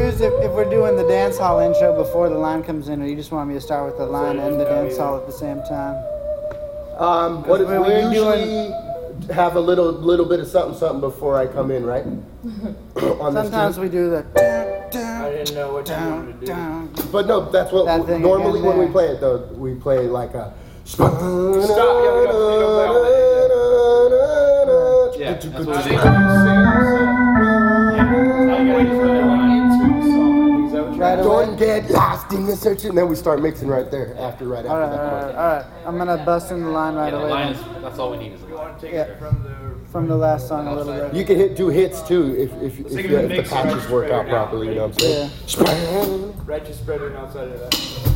confused if we're doing the dance hall intro before the line comes in, or you just want me to start with the line and the dance hall at the same time. What if we usually have a little bit of something before I come in, right? Sometimes we do the. I didn't know what you wanted to do. But no, that's what normally when we play it though. We play like a. Stop! Yeah, that's what it is. Don't get lost in the search, and then we start mixing right there after that. All right. I'm gonna bust in the line right away. That's all we need is a line. From the last song a little bit. You can do hits too if the patches work out properly. You know what I'm saying? Red just spread it outside of that.